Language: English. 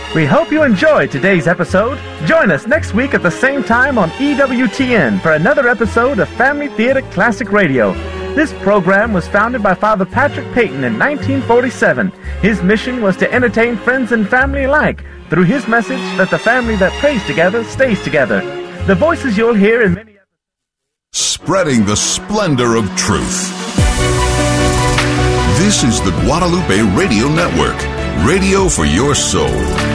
We hope you enjoyed today's episode. Join us next week at the same time on EWTN for another episode of Family Theater Classic Radio. This program was founded by Father Patrick Peyton in 1947. His mission was to entertain friends and family alike through his message that the family that prays together stays together. The voices you'll hear in many episodes. Spreading the splendor of truth. This is the Guadalupe Radio Network, radio for your soul.